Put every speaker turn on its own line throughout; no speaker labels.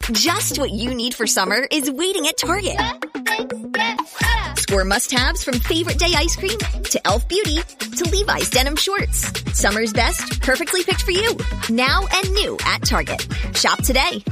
Just what you need for summer is waiting at Target. Score must-haves from Favorite Day ice cream to Elf Beauty to Levi's denim shorts. Summer's best, perfectly picked for you. Now and new at Target. Shop today.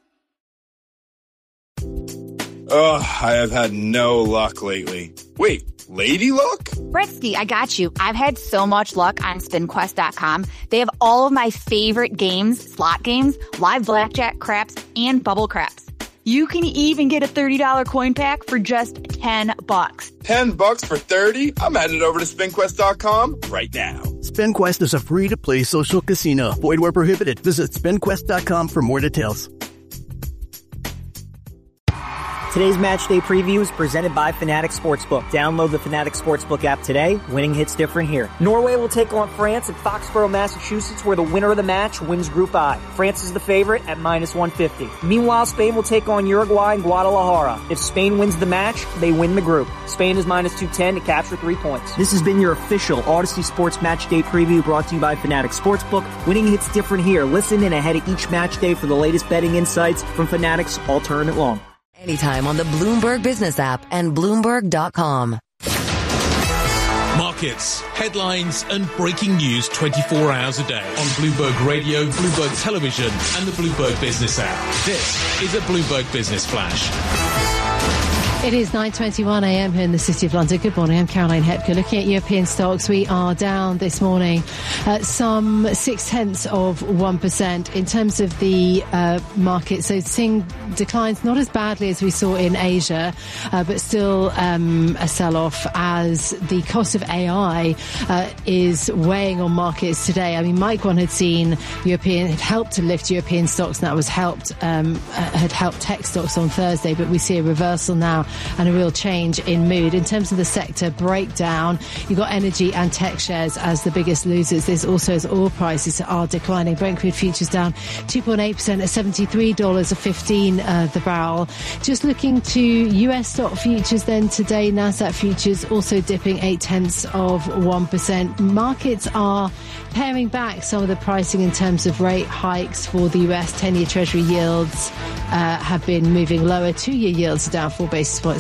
Ugh, I have had no luck lately. Wait, lady luck?
Britsky, I got you. I've had so much luck on SpinQuest.com. They have all of my favorite games, slot games, live blackjack, craps, and bubble craps. You can even get a $30 coin pack for just $10.
$10 for 30? I'm headed over to SpinQuest.com right now.
SpinQuest is a free-to-play social casino. Void where prohibited. Visit SpinQuest.com for more details.
Today's Matchday Preview is presented by Fanatics Sportsbook. Download the Fanatics Sportsbook app today. Winning hits different here. Norway will take on France at Foxborough, Massachusetts, where the winner of the match wins Group I. France is the favorite at -150. Meanwhile, Spain will take on Uruguay in Guadalajara. If Spain wins the match, they win the group. Spain is -210 to capture 3 points. This has been your official Odyssey Sports Matchday Preview brought to you by Fanatics Sportsbook. Winning hits different here. Listen in ahead of each match day for the latest betting insights from Fanatics all tournament long.
Anytime on the Bloomberg Business app and Bloomberg.com.
Markets, headlines, and breaking news 24 hours a day on Bloomberg Radio, Bloomberg Television, and the Bloomberg Business app. This is a Bloomberg Business Flash.
It is 9:21 a.m. here in the City of London. Good morning, I'm Caroline Hepker. Looking at European stocks, we are down this morning some 0.6%. In terms of the market, so seeing declines not as badly as we saw in Asia, but still a sell-off as the cost of AI is weighing on markets today. I mean, Micron had helped to lift European stocks, and that was had helped tech stocks on Thursday, but we see a reversal now and a real change in mood. In terms of the sector breakdown, you've got energy and tech shares as the biggest losers. This also as oil prices are declining. Brent crude futures down 2.8% at $73.15 the barrel. Just looking to US stock futures then today, NASDAQ futures also dipping 0.8%. Markets are paring back some of the pricing in terms of rate hikes for the US 10-year Treasury yields have been moving lower. 2-year yields are down 4 basis points,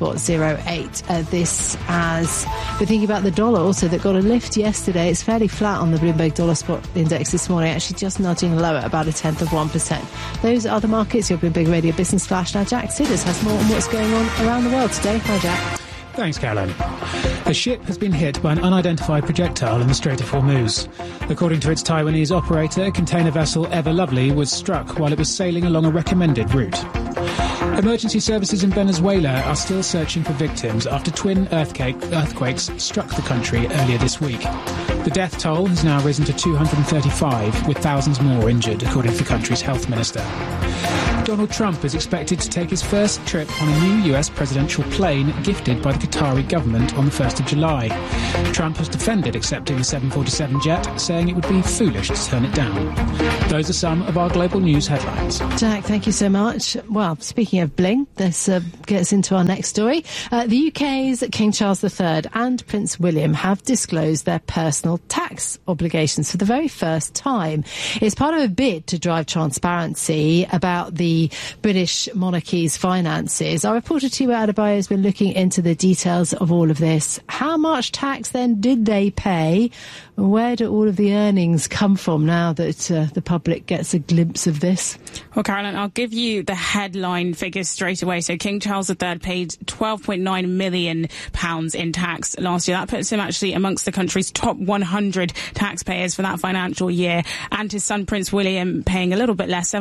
4.08. This as we're thinking about the dollar also that got a lift yesterday. It's fairly flat on the Bloomberg Dollar Spot Index this morning, actually just nudging lower about 0.1%. Those are the markets. Your Bloomberg Radio Business Flash. Now Jack Sidders has more on what's going on around the world today. Hi Jack.
Thanks, Caroline. A ship has been hit by an unidentified projectile in the Strait of Hormuz. According to its Taiwanese operator, container vessel Ever Lovely was struck while it was sailing along a recommended route. Emergency services in Venezuela are still searching for victims after twin earthquakes struck the country earlier this week. The death toll has now risen to 235, with thousands more injured, according to the country's health minister. Donald Trump is expected to take his first trip on a new US presidential plane gifted by the Qatari government on the 1st of July. Trump has defended accepting the 747 jet, saying it would be foolish to turn it down. Those are some of our global news headlines.
Jack, thank you so much. Well, speaking of bling, this gets into our next story. The UK's King Charles III and Prince William have disclosed their personal tax obligations for the very first time. It's part of a bid to drive transparency about the British monarchy's finances. Our reporter Tiwa Adebayo has been looking into the details of all of this. How much tax then did they pay? Where do all of the earnings come from now that the public gets a glimpse of this?
Well, Caroline, I'll give you the headline figures straight away. So King Charles III paid £12.9 million in tax last year. That puts him actually amongst the country's top 100 taxpayers for that financial year. And his son Prince William paying a little bit less,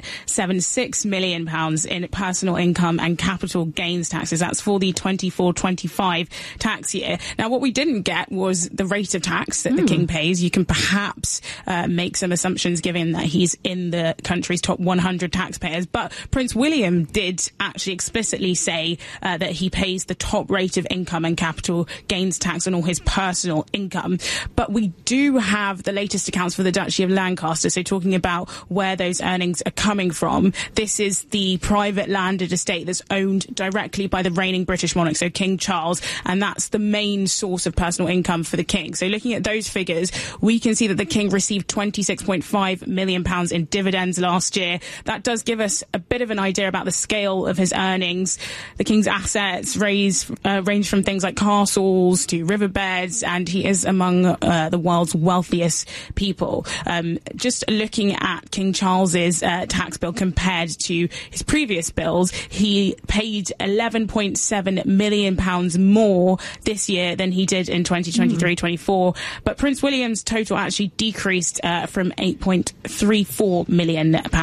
£7.76 million in personal income and capital gains taxes. That's for the 24-25 tax year. Now, what we didn't get was the rate of tax that the King pays. You can perhaps make some assumptions given that he's in the country's top 100 taxpayers. But Prince William did actually explicitly say that he pays the top rate of income and capital gains tax on all his personal income. But we do have the latest accounts for the Duchy of Lancaster. So talking about where those earnings are coming from, this is the private landed estate that's owned directly by the reigning British monarch, so King Charles, and that's the main source of personal income for the king. So looking at those figures, we can see that the king received £26.5 million in dividends last year. That does give us a bit of an idea about the scale of his earnings. The king's assets range from things like castles to riverbeds, and he is among the world's wealthiest people. Just looking at King Charles's tax bill compared to his previous bills, he paid £11.7 million more this year than he did in 2023-24. But Prince William's total actually decreased from £8.34 million in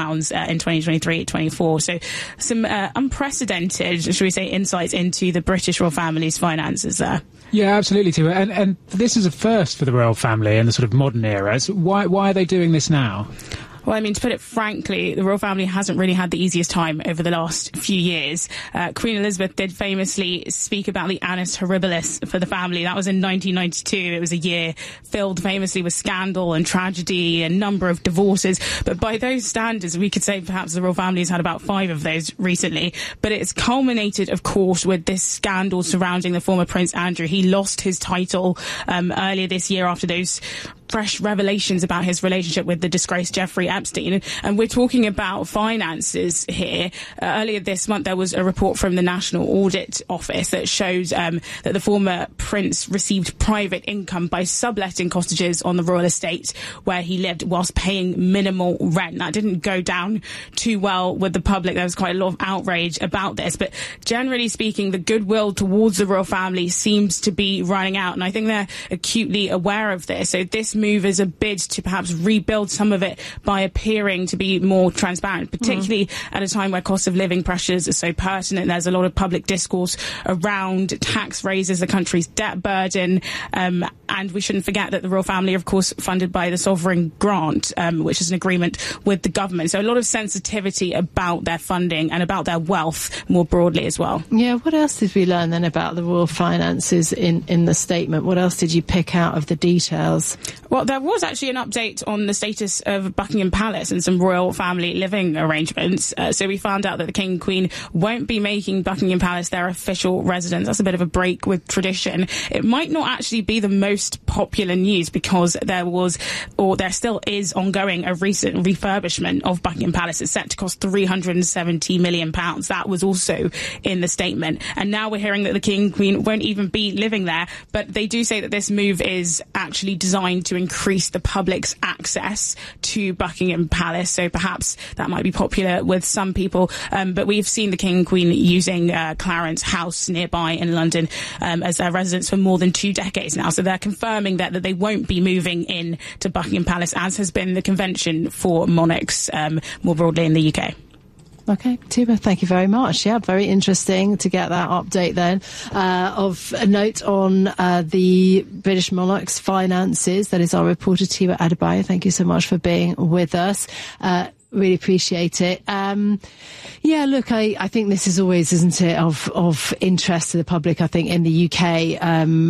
2023-24. So some unprecedented, should we say, insights into the British royal family's finances there.
Yeah, absolutely, too. And this is a first for the royal family in the sort of modern era. So why are they doing this now?
Well, I mean, to put it frankly, the royal family hasn't really had the easiest time over the last few years. Queen Elizabeth did famously speak about the annus horribilis for the family. That was in 1992. It was a year filled famously with scandal and tragedy, a number of divorces. But by those standards, we could say perhaps the royal family has had about 5 of those recently. But it's culminated, of course, with this scandal surrounding the former Prince Andrew. He lost his title earlier this year after those fresh revelations about his relationship with the disgraced Jeffrey Epstein. And we're talking about finances here. Earlier this month, there was a report from the National Audit Office that shows that the former prince received private income by subletting cottages on the royal estate where he lived whilst paying minimal rent. That didn't go down too well with the public. There was quite a lot of outrage about this. But generally speaking, the goodwill towards the royal family seems to be running out. And I think they're acutely aware of this. So this move is a bid to perhaps rebuild some of it by appearing to be more transparent, particularly at a time where cost of living pressures are so pertinent. There's a lot of public discourse around tax raises, the country's debt burden, and we shouldn't forget that the royal family are, of course, funded by the sovereign grant, which is an agreement with the government. So a lot of sensitivity about their funding and about their wealth more broadly as well.
Yeah, what else did we learn then about the royal finances in the statement? What else did you pick out of the details?
Well, there was actually an update on the status of Buckingham Palace and some royal family living arrangements. So we found out that the King and Queen won't be making Buckingham Palace their official residence. That's a bit of a break with tradition. It might not actually be the most popular news because there still is ongoing a recent refurbishment of Buckingham Palace. It's set to cost £370 million. That was also in the statement. And now we're hearing that the King and Queen won't even be living there. But they do say that this move is actually designed to increase the public's access to Buckingham Palace, so perhaps that might be popular with some people. But we've seen the King and Queen using Clarence House nearby in London as their residence for more than 2 decades now. So they're confirming that they won't be moving in to Buckingham Palace, as has been the convention for monarchs more broadly in the UK.
Okay, Tuba, thank you very much. Yeah, very interesting to get that update then of a note on the British monarch's finances. That is our reporter, Tuba Adebayo. Thank you so much for being with us. Really appreciate it. Yeah, look, I think this is always, isn't it, of interest to the public, I think, in the UK,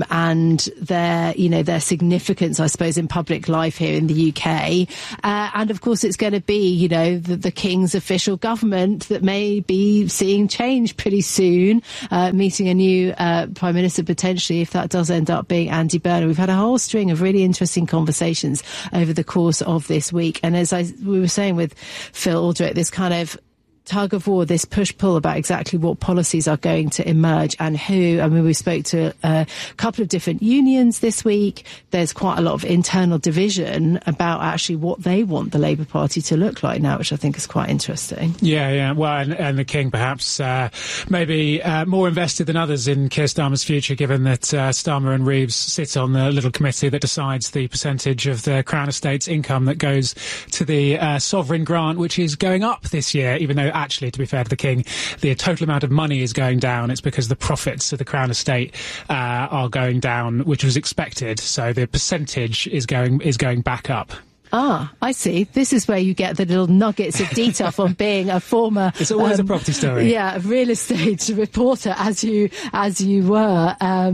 and their significance, I suppose, in public life here in the UK. And of course, it's going to be, the King's official government that may be seeing change pretty soon, meeting a new Prime Minister potentially, if that does end up being Andy Burnham. We've had a whole string of really interesting conversations over the course of this week. And as we were saying with Phil Aldrich, this kind of tug of war, this push-pull about exactly what policies are going to emerge and who. I mean, we spoke to a couple of different unions this week. There's quite a lot of internal division about actually what they want the Labour Party to look like now, which I think is quite interesting.
Yeah. Well, and the King perhaps maybe more invested than others in Keir Starmer's future, given that Starmer and Reeves sit on the little committee that decides the percentage of the Crown Estate's income that goes to the sovereign grant, which is going up this year, even though actually, to be fair to the King, the total amount of money is going down. It's because the profits of the Crown Estate are going down, which was expected. So the percentage is going back up.
Ah, I see. This is where you get the little nuggets of detail from being a former...
It's always a property story.
Yeah, real estate reporter, as you were.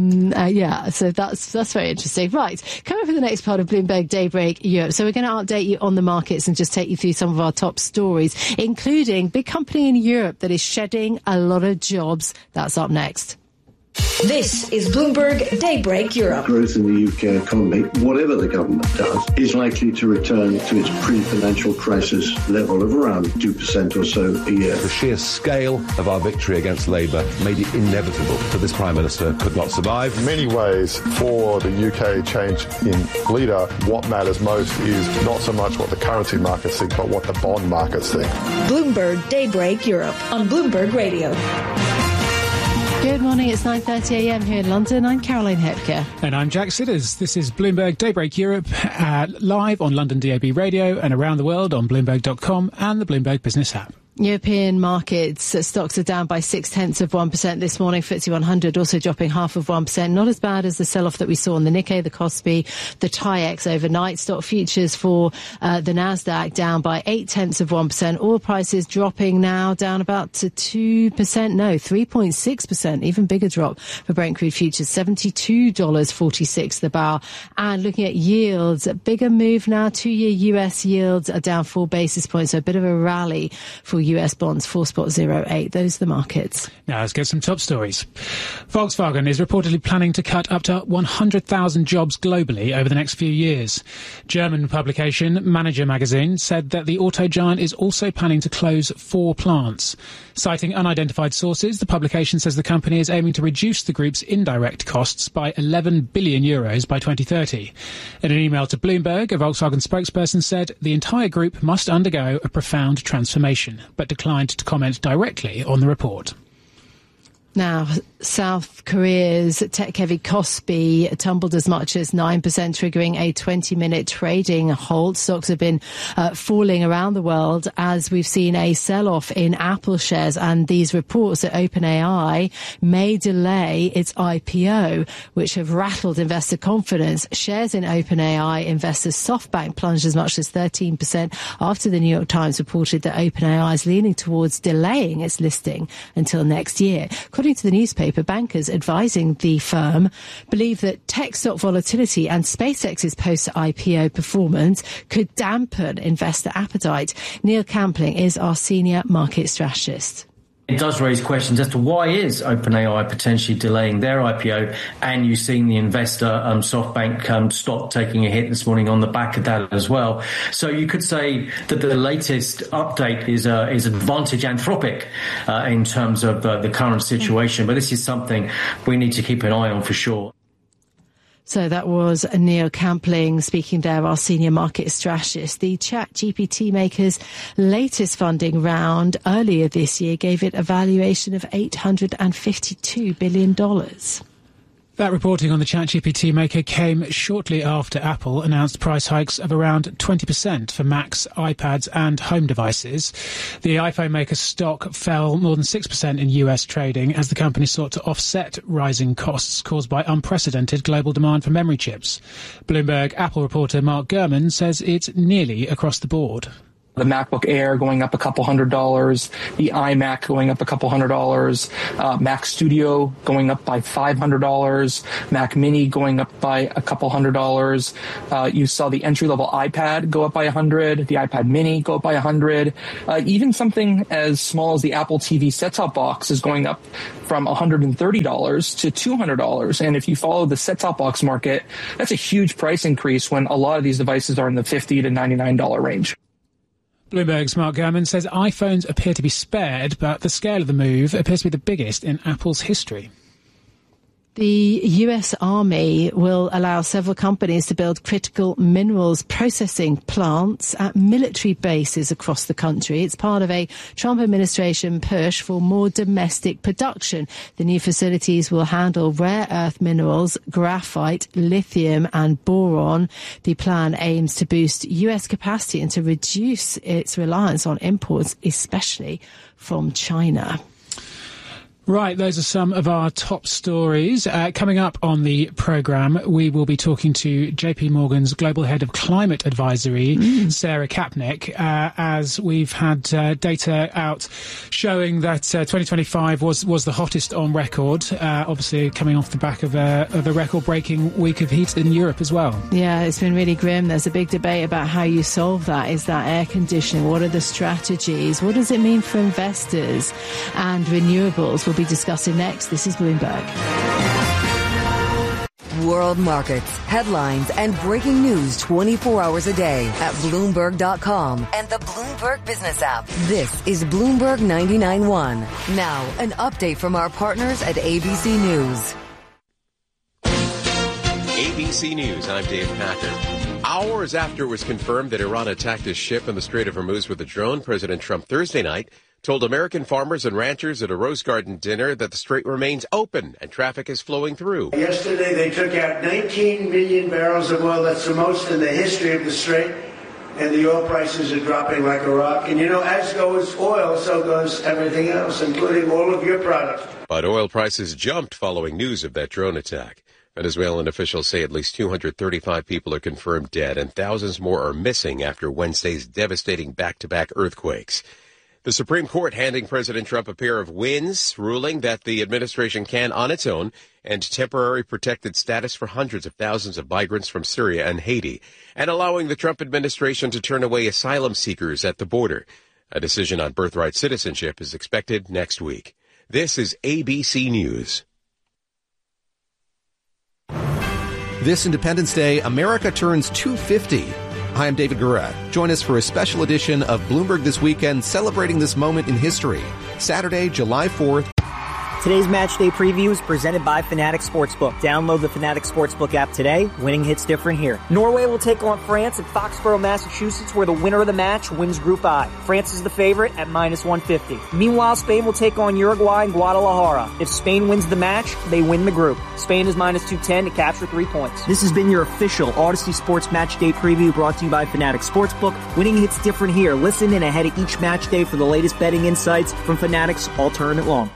So that's very interesting. Right, coming for the next part of Bloomberg Daybreak Europe. So we're going to update you on the markets and just take you through some of our top stories, including big company in Europe that is shedding a lot of jobs. That's up next.
This is Bloomberg Daybreak Europe.
Growth in the UK economy, whatever the government does, is likely to return to its pre-financial crisis level of around 2% or so a year.
The sheer scale of our victory against Labour made it inevitable that this Prime Minister could not survive.
In many ways, for the UK change in leader, what matters most is not so much what the currency markets think, but what the bond markets think.
Bloomberg Daybreak Europe on Bloomberg Radio.
Good morning, it's 9:30am here in London. I'm Caroline Hepker.
And I'm Jack Sidders. This is Bloomberg Daybreak Europe, live on London DAB Radio and around the world on Bloomberg.com and the Bloomberg Business app.
European markets, stocks are down by 0.6% this morning. FTSE 100 also dropping 0.5%. Not as bad as the sell-off that we saw on the Nikkei, the Kospi, the TAIEX overnight. Stock futures for the Nasdaq down by 0.8%. Oil prices dropping now down about to 2%. No, 3.6%. Even bigger drop for Brent crude futures, $72.46 the barrel. And looking at yields, a bigger move now. 2-year US yields are down 4 basis points. So a bit of a rally for US bonds, 4.08. Those are the markets.
Now let's get some top stories. Volkswagen is reportedly planning to cut up to 100,000 jobs globally over the next few years. German publication Manager magazine said that the auto giant is also planning to close 4 plants. Citing unidentified sources, the publication says the company is aiming to reduce the group's indirect costs by 11 billion euros by 2030. In an email to Bloomberg, a Volkswagen spokesperson said the entire group must undergo a profound transformation, but declined to comment directly on the report.
Now, South Korea's tech-heavy Kospi tumbled as much as 9%, triggering a 20-minute trading halt. Stocks have been falling around the world as we've seen a sell-off in Apple shares, and these reports that OpenAI may delay its IPO, which have rattled investor confidence. Shares in OpenAI investors SoftBank plunged as much as 13% after the New York Times reported that OpenAI is leaning towards delaying its listing until next year. According to the newspaper, bankers advising the firm believe that tech stock volatility and SpaceX's post-IPO performance could dampen investor appetite. Neil Campling is our senior market strategist.
It does raise questions as to why is OpenAI potentially delaying their IPO, and you've seen the investor SoftBank stock taking a hit this morning on the back of that as well. So you could say that the latest update is advantage Anthropic in terms of the current situation, but this is something we need to keep an eye on for sure.
So that was Neil Campling speaking there, our senior market strategist. The ChatGPT maker's latest funding round earlier this year gave it a valuation of $852 billion.
That reporting on the ChatGPT maker came shortly after Apple announced price hikes of around 20% for Macs, iPads and home devices. The iPhone maker's stock fell more than 6% in US trading as the company sought to offset rising costs caused by unprecedented global demand for memory chips. Bloomberg Apple reporter Mark Gurman says it's nearly across the board.
The MacBook Air going up a couple $100, the iMac going up a couple $100, Mac Studio going up by $500, Mac Mini going up by a couple $100. You saw the entry-level iPad go up by $100, the iPad Mini go up by $100. Even something as small as the Apple TV set-top box is going up from $130 to $200. And if you follow the set-top box market, that's a huge price increase when a lot of these devices are in the $50 to $99 range.
Bloomberg's Mark Gurman says iPhones appear to be spared, but the scale of the move appears to be the biggest in Apple's history.
The US Army will allow several companies to build critical minerals processing plants at military bases across the country. It's part of a Trump administration push for more domestic production. The new facilities will handle rare earth minerals, graphite, lithium and boron. The plan aims to boost US capacity and to reduce its reliance on imports, especially from China.
Right, those are some of our top stories. Coming up on the programme, we will be talking to JP Morgan's Global Head of Climate Advisory, Sarah Kapnick, as we've had data out showing that 2025 was the hottest on record, obviously coming off the back of a record-breaking week of heat in Europe as well.
Yeah, it's been really grim. There's a big debate about how you solve that. Is that air conditioning? What are the strategies? What does it mean for investors? And renewables will be discussing next. This is Bloomberg.
World markets, headlines, and breaking news 24 hours a day at Bloomberg.com and the Bloomberg Business app. This is Bloomberg 99.1. Now, an update from our partners at ABC News.
ABC News, I'm Dave Packer. Hours after it was confirmed that Iran attacked a ship in the Strait of Hormuz with a drone, President Trump Thursday night told American farmers and ranchers at a Rose Garden dinner that the strait remains open and traffic is flowing through.
Yesterday, they took out 19 million barrels of oil. That's the most in the history of the strait. And the oil prices are dropping like a rock. And, as goes oil, so goes everything else, including all of your products.
But oil prices jumped following news of that drone attack. Venezuelan officials say at least 235 people are confirmed dead and thousands more are missing after Wednesday's devastating back-to-back earthquakes. The Supreme Court handing President Trump a pair of wins, ruling that the administration can, on its own, end temporary protected status for hundreds of thousands of migrants from Syria and Haiti, and allowing the Trump administration to turn away asylum seekers at the border. A decision on birthright citizenship is expected next week. This is ABC News.
This Independence Day, America turns 250. Hi, I'm David Gura. Join us for a special edition of Bloomberg This Weekend, celebrating this moment in history. Saturday, July 4th.
Today's match day preview is presented by Fanatics Sportsbook. Download the Fanatics Sportsbook app today. Winning hits different here. Norway will take on France at Foxborough, Massachusetts, where the winner of the match wins Group I. France is the favorite at -150. Meanwhile, Spain will take on Uruguay in Guadalajara. If Spain wins the match, they win the group. Spain is -210 to capture 3 points. This has been your official Odyssey Sports Match Day preview brought to you by Fanatics Sportsbook. Winning hits different here. Listen in ahead of each match day for the latest betting insights from Fanatics all tournament long.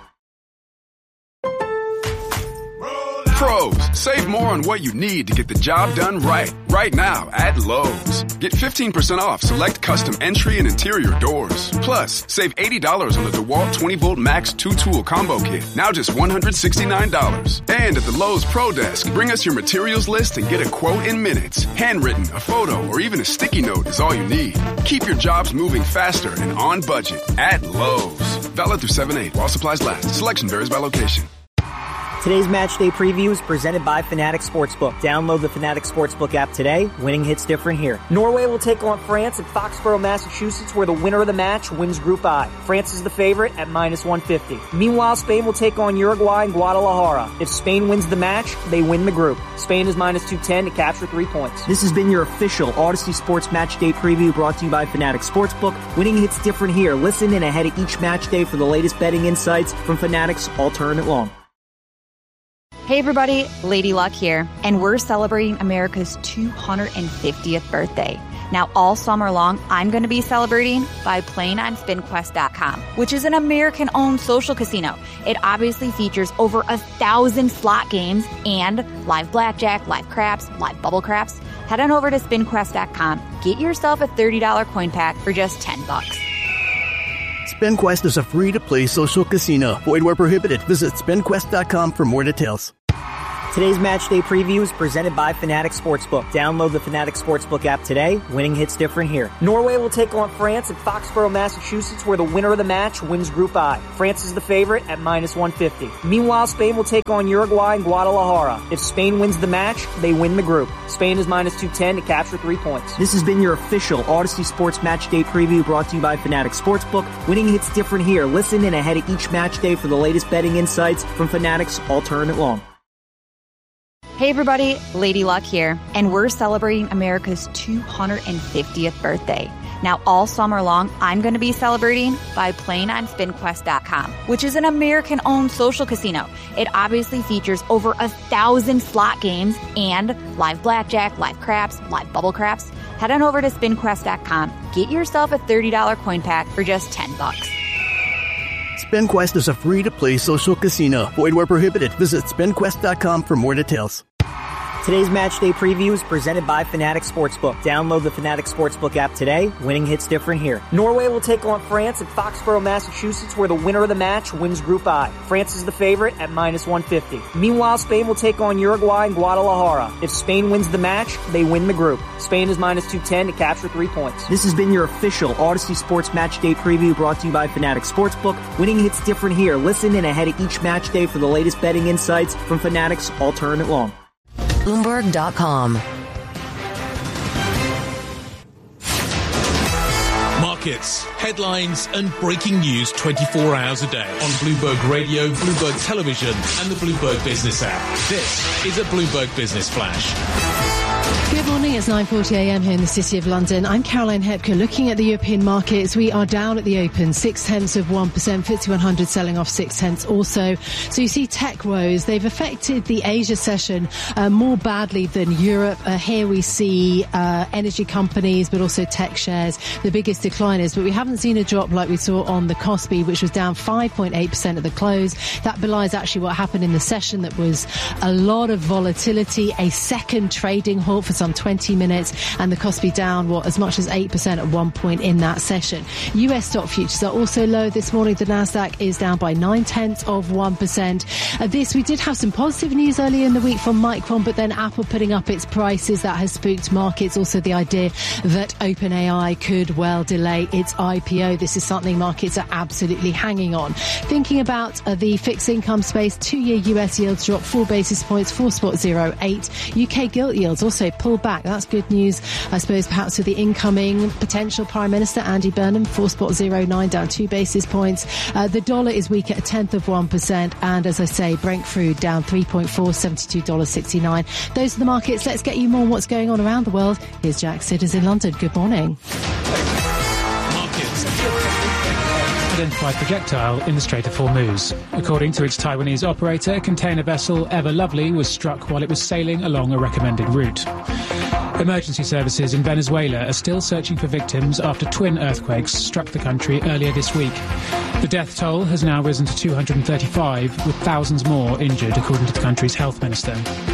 Pros, save more on what you need to get the job done right. Right now at Lowe's. Get 15% off select custom entry and interior doors. Plus, save $80 on the DeWalt 20-volt Max 2-tool combo kit. Now just $169. And at the Lowe's Pro Desk, bring us your materials list and get a quote in minutes. Handwritten, a photo, or even a sticky note is all you need. Keep your jobs moving faster and on budget at Lowe's. Valid through 7/8 while supplies last. Selection varies by location.
Today's match day preview is presented by Fanatics Sportsbook. Download the Fanatics Sportsbook app today. Winning hits different here. Norway will take on France at Foxborough, Massachusetts, where the winner of the match wins Group I. France is the favorite at -150. Meanwhile, Spain will take on Uruguay in Guadalajara. If Spain wins the match, they win the group. Spain is -210 to capture 3 points. This has been your official Odyssey Sports Match Day preview brought to you by Fanatics Sportsbook. Winning hits different here. Listen in ahead of each match day for the latest betting insights from Fanatics all tournament long.
Hey everybody, Lady Luck here, and we're celebrating America's 250th birthday. Now all summer long, I'm going to be celebrating by playing on SpinQuest.com, which is an American-owned social casino. It obviously features over 1,000 slot games and live blackjack, live craps, live bubble craps. Head on over to SpinQuest.com, get yourself a $30 coin pack for just $10.
SpinQuest is a free-to-play social casino. Void where prohibited. Visit SpinQuest.com for more details.
Today's match day preview is presented by Fanatics Sportsbook. Download the Fanatics Sportsbook app today. Winning hits different here. Norway will take on France at Foxborough, Massachusetts, where the winner of the match wins Group I. France is the favorite at -150. Meanwhile, Spain will take on Uruguay in Guadalajara. If Spain wins the match, they win the group. Spain is -210 to capture 3 points. This has been your official Odyssey Sports Match Day preview brought to you by Fanatics Sportsbook. Winning hits different here. Listen in ahead of each match day for the latest betting insights from Fanatics all tournament long.
Hey everybody, Lady Luck here, and we're celebrating America's 250th birthday. Now all summer long, I'm going to be celebrating by playing on SpinQuest.com, which is an American-owned social casino. It obviously features over 1,000 slot games and live blackjack, live craps, live bubble craps. Head on over to SpinQuest.com, get yourself a $30 coin pack for just $10.
SpinQuest is a free-to-play social casino. Void where prohibited. Visit SpinQuest.com for more details.
Today's match day preview is presented by Fanatics Sportsbook. Download the Fanatics Sportsbook app today. Winning hits different here. Norway will take on France at Foxborough, Massachusetts, where the winner of the match wins Group I. France is the favorite at -150. Meanwhile, Spain will take on Uruguay in Guadalajara. If Spain wins the match, they win the group. Spain is -210 to capture 3 points. This has been your official Odyssey Sports Match Day preview brought to you by Fanatics Sportsbook. Winning hits different here. Listen in ahead of each match day for the latest betting insights from Fanatics all tournament long.
Bloomberg.com.
Markets, headlines, and breaking news 24 hours a day on Bloomberg Radio, Bloomberg Television, and the Bloomberg Business app. This is a Bloomberg Business Flash.
Good morning, it's 9:40 a.m. here in the City of London. I'm Caroline Hepker. Looking at the European markets, we are down at the open, 0.6%, FTSE 100 selling off 0.6 also. So you see tech woes, they've affected the Asia session more badly than Europe. Here we see energy companies, but also tech shares, the biggest decliners. But we haven't seen a drop like we saw on the Kospi, which was down 5.8% at the close. That belies actually what happened in the session. That was a lot of volatility, a second trading halt for some 20 minutes, and the Kospi down as much as 8% at one point in that session. US stock futures are also low this morning. The Nasdaq is down by 0.9%. We did have some positive news earlier in the week from Micron, but then Apple putting up its prices, that has spooked markets. Also the idea that OpenAI could well delay its IPO. This is something markets are absolutely hanging on. Thinking about the fixed income space, 2-year US yields dropped 4 basis points, 4.08. UK gilt yields also pulled back. That's good news, I suppose, perhaps for the incoming potential Prime Minister, Andy Burnham. 4.09 down 2 basis points. The dollar is weak at 0.1%. And as I say, Brent crude down 3.4, $72.69. Those are the markets. Let's get you more on what's going on around the world. Here's Jack Sidders in London. Good morning.
Identified projectile in the Strait of Hormuz. According to its Taiwanese operator, a container vessel Ever Lovely was struck while it was sailing along a recommended route. Emergency services in Venezuela are still searching for victims after twin earthquakes struck the country earlier this week. The death toll has now risen to 235, with thousands more injured, according to the country's health minister.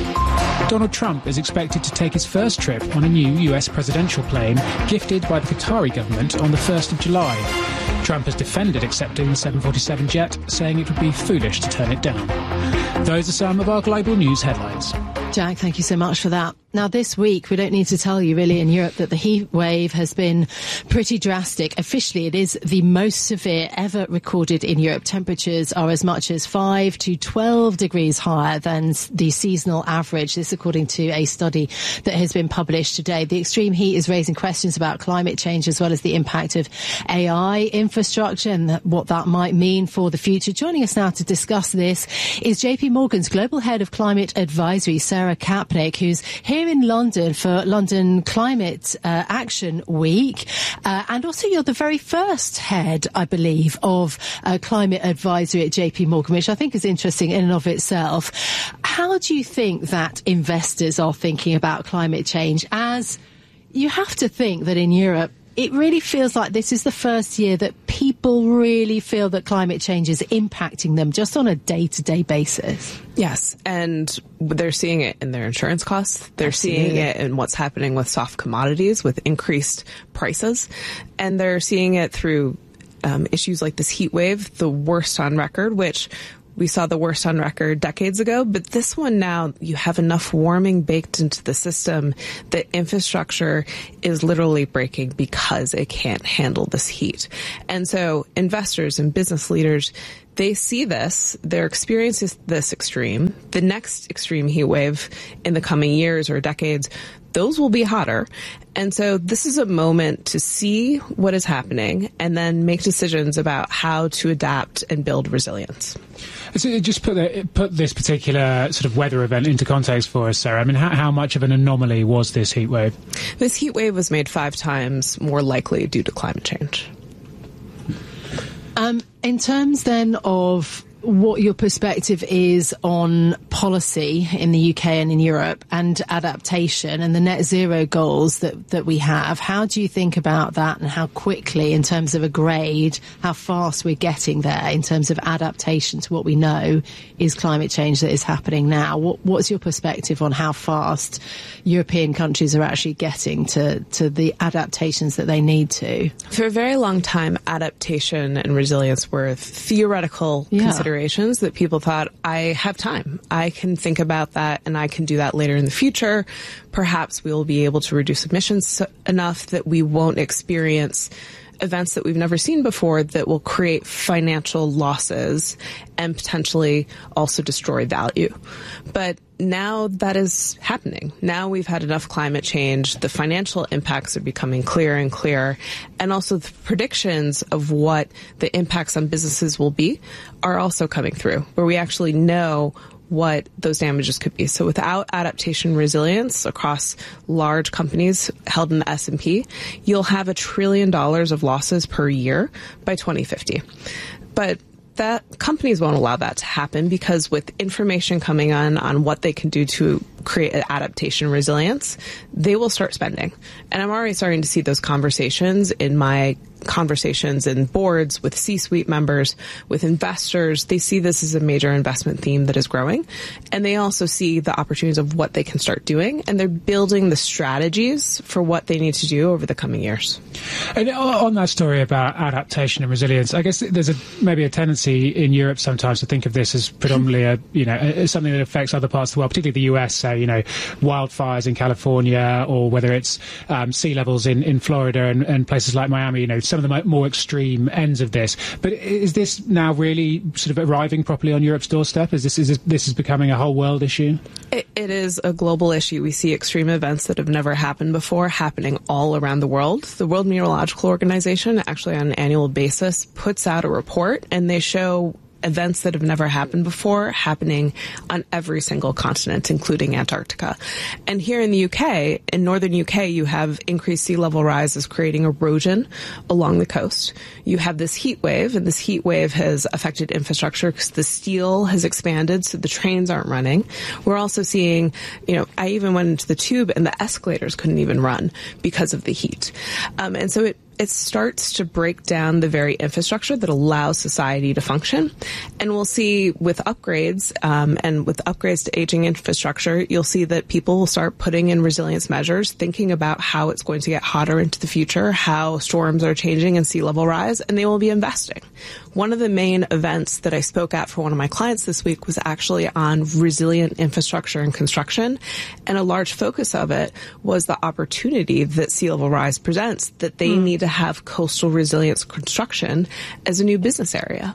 Donald Trump is expected to take his first trip on a new US presidential plane gifted by the Qatari government on the 1st of July. Trump has defended accepting the 747 jet, saying it would be foolish to turn it down. Those are some of our global news headlines.
Jack, thank you so much for that. Now, this week, we don't need to tell you really in Europe that the heat wave has been pretty drastic. Officially, it is the most severe ever recorded in Europe. Temperatures are as much as 5 to 12 degrees higher than the seasonal average. This according to a study that has been published today. The extreme heat is raising questions about climate change as well as the impact of AI infrastructure and what that might mean for the future. Joining us now to discuss this is JP Morgan's Global Head of Climate Advisory, Sarah Kapnick, who's here in London for London Climate Action Week. And also you're the very first head, I believe, of climate advisory at JP Morgan, which I think is interesting in and of itself. How do you think that investors are thinking about climate change, as you have to think that in Europe, it really feels like this is the first year that people really feel that climate change is impacting them just on a day-to-day basis.
Yes, and they're seeing it in their insurance costs. They're seeing it in what's happening with soft commodities, with increased prices. And they're seeing it through issues like this heat wave, the worst on record, which we saw the worst on record decades ago, but this one now, you have enough warming baked into the system that infrastructure is literally breaking because it can't handle this heat. And so investors and business leaders, they see this, they're experiencing this extreme. The next extreme heat wave in the coming years or decades, those will be hotter. And so this is a moment to see what is happening and then make decisions about how to adapt and build resilience.
So just put this particular sort of weather event into context for us, Sarah. I mean, how much of an anomaly was this heat wave?
This heat wave was made 5 times more likely due to climate change.
In terms then of what your perspective is on policy in the UK and in Europe and adaptation and the net zero goals that we have. How do you think about that, and how quickly, in terms of a grade, how fast we're getting there in terms of adaptation to what we know is climate change that is happening now? What's your perspective on how fast European countries are actually getting to the adaptations that they need to?
For a very long time, adaptation and resilience were theoretical considerations that people thought, I have time. I can think about that and I can do that later in the future. Perhaps we will be able to reduce emissions enough that we won't experience events that we've never seen before that will create financial losses and potentially also destroy value. But now that is happening. Now we've had enough climate change. The financial impacts are becoming clearer and clearer. And also the predictions of what the impacts on businesses will be are also coming through, where we actually know what those damages could be. So without adaptation resilience across large companies held in the S&P, you'll have $1 trillion of losses per year by 2050. But that companies won't allow that to happen, because with information coming on what they can do to create an adaptation resilience, they will start spending. And I'm already starting to see those conversations in my conversations in boards with C-suite members, with investors. They see this as a major investment theme that is growing. And they also see the opportunities of what they can start doing. And they're building the strategies for what they need to do over the coming years.
And on that story about adaptation and resilience, I guess there's maybe a tendency in Europe sometimes to think of this as predominantly something that affects other parts of the world, particularly the US, say, wildfires in California, or whether it's sea levels in Florida and places like Miami, some of the more extreme ends of this. But is this now really sort of arriving properly on Europe's doorstep? Is this becoming a whole world issue?
It is a global issue. We see extreme events that have never happened before happening all around the world. The World Meteorological Organization actually on an annual basis puts out a report, and they show events that have never happened before happening on every single continent, including Antarctica. And here in the UK, in northern UK, you have increased sea level rises creating erosion along the coast. You have this heat wave, and this heat wave has affected infrastructure because the steel has expanded, so the trains aren't running. We're also seeing, I even went into the tube and the escalators couldn't even run because of the heat. And so it starts to break down the very infrastructure that allows society to function. And we'll see with upgrades, and with upgrades to aging infrastructure, you'll see that people will start putting in resilience measures, thinking about how it's going to get hotter into the future, how storms are changing and sea level rise, and they will be investing. One of the main events that I spoke at for one of my clients this week was actually on resilient infrastructure and construction. And a large focus of it was the opportunity that sea level rise presents, that they need to have coastal resilience construction as a new business area.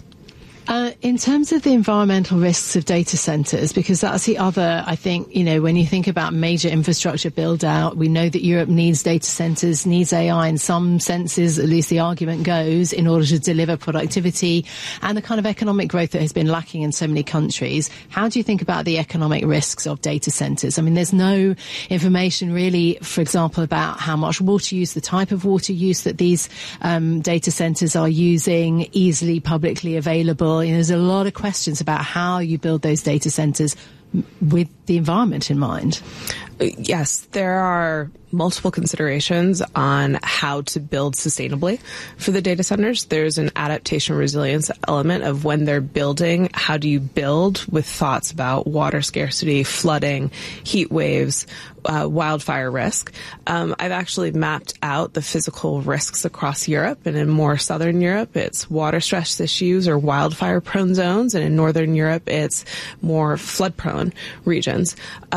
In terms of the environmental risks of data centers, because that's the other, I think, when you think about major infrastructure build out, we know that Europe needs data centers, needs AI in some senses, at least the argument goes, in order to deliver productivity and the kind of economic growth that has been lacking in so many countries. How do you think about the economic risks of data centers? I mean, there's no information really, for example, about how much water use, the type of water use that these data centers are using, easily publicly available. There's a lot of questions about how you build those data centers with the environment in mind.
Yes, there are multiple considerations on how to build sustainably for the data centers. There's an adaptation resilience element of when they're building, how do you build with thoughts about water scarcity, flooding, heat waves, wildfire risk. I've actually mapped out the physical risks across Europe, and in more southern Europe, it's water stress issues or wildfire prone zones, and in northern Europe, it's more flood prone regions.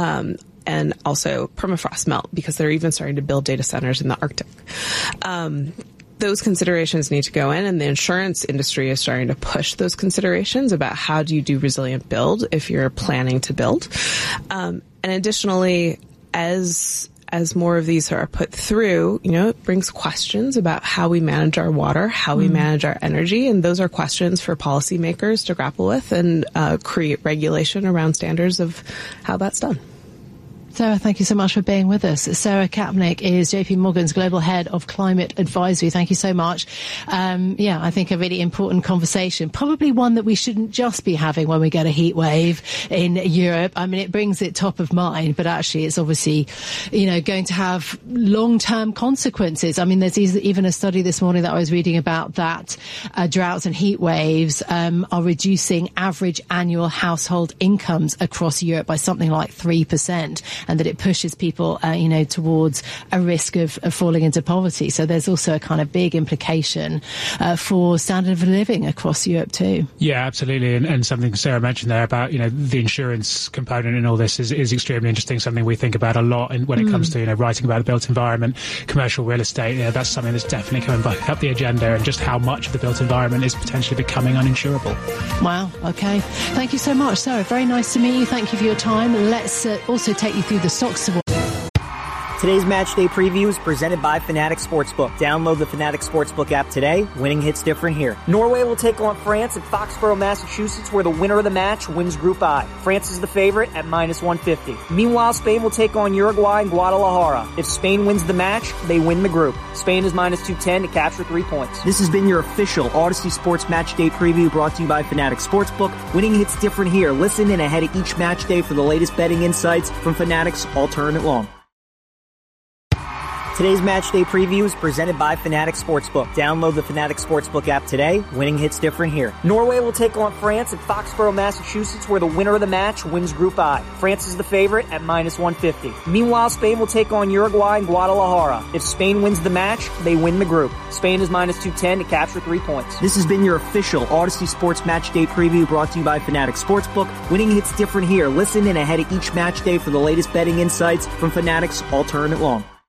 And also permafrost melt, because they're even starting to build data centers in the Arctic. Those considerations need to go in, and the insurance industry is starting to push those considerations about how do you do resilient build if you're planning to build. And additionally, as more of these are put through, it brings questions about how we manage our water, how we manage our energy, and those are questions for policymakers to grapple with and create regulation around standards of how that's done.
Sarah, thank you so much for being with us. Sarah Kapnick is JP Morgan's Global Head of Climate Advisory. Thank you so much. I think a really important conversation, probably one that we shouldn't just be having when we get a heat wave in Europe. I mean, it brings it top of mind, but actually it's obviously, going to have long-term consequences. I mean, there's even a study this morning that I was reading about that droughts and heat waves are reducing average annual household incomes across Europe by something like 3%. And that it pushes people, towards a risk of falling into poverty. So there's also a kind of big implication for standard of living across Europe too.
Yeah, absolutely. And something Sarah mentioned there about, the insurance component in all this is extremely interesting, something we think about a lot when it comes to, writing about the built environment, commercial real estate. That's something that's definitely coming back up the agenda, and just how much of the built environment is potentially becoming uninsurable.
Wow. Okay. Thank you so much, Sarah. Very nice to meet you. Thank you for your time. Let's also take you through the stocks award.
Today's match day preview is presented by Fanatics Sportsbook. Download the Fanatics Sportsbook app today. Winning hits different here. Norway will take on France at Foxborough, Massachusetts, where the winner of the match wins Group I. France is the favorite at -150. Meanwhile, Spain will take on Uruguay in Guadalajara. If Spain wins the match, they win the group. Spain is -210 to capture 3 points. This has been your official Odyssey Sports Match Day preview brought to you by Fanatics Sportsbook. Winning hits different here. Listen in ahead of each match day for the latest betting insights from Fanatics All Tournament Long. Today's match day preview is presented by Fanatics Sportsbook. Download the Fanatics Sportsbook app today. Winning hits different here. Norway will take on France at Foxborough, Massachusetts, where the winner of the match wins Group I. France is the favorite at -150. Meanwhile, Spain will take on Uruguay in Guadalajara. If Spain wins the match, they win the group. Spain is -210 to capture 3 points. This has been your official Odyssey Sports Match Day preview brought to you by Fanatics Sportsbook. Winning hits different here. Listen in ahead of each match day for the latest betting insights from Fanatics All Tournament Long.